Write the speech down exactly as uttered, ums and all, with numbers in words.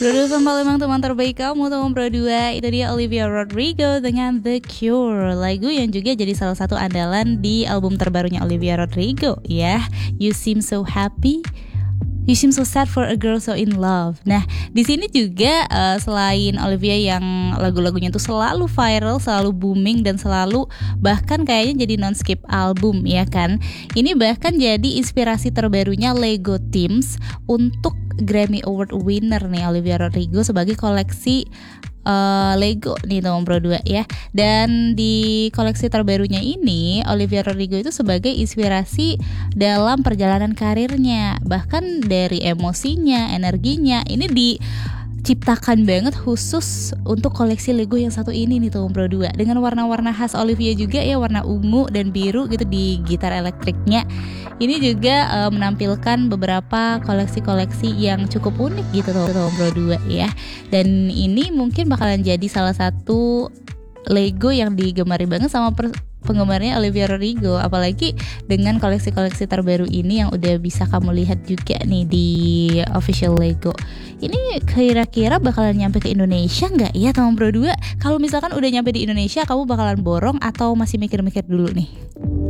Produser memang teman terbaik kamu, teman Pro dua. Itu dia Olivia Rodrigo dengan The Cure, lagu yang juga jadi salah satu andalan di album terbarunya Olivia Rodrigo ya, You Seem So Happy, You Seem So Sad for a Girl So In Love. Nah, di sini juga uh, selain Olivia yang lagu-lagunya tuh selalu viral, selalu booming dan selalu bahkan kayaknya jadi non-skip album ya kan. Ini bahkan jadi inspirasi terbarunya Lego Teams untuk Grammy Award winner nih Olivia Rodrigo sebagai koleksi Uh, Lego nih teman Pro dua ya. Dan di koleksi terbarunya ini Olivia Rodrigo itu sebagai inspirasi dalam perjalanan karirnya, bahkan dari emosinya, energinya ini diciptakan banget khusus untuk koleksi Lego yang satu ini nih teman Pro dua, dengan warna-warna khas Olivia juga ya, warna ungu dan biru gitu di gitar elektriknya. Ini juga uh, menampilkan beberapa koleksi-koleksi yang cukup unik gitu teman Pro dua ya. Dan ini mungkin bakalan jadi salah satu Lego yang digemari banget sama per- penggemarnya Olivia Rodrigo, apalagi dengan koleksi-koleksi terbaru ini yang udah bisa kamu lihat juga nih di official Lego. Ini kira-kira bakalan nyampe ke Indonesia nggak ya teman Pro dua? Kalau misalkan udah nyampe di Indonesia, kamu bakalan borong atau masih mikir-mikir dulu nih?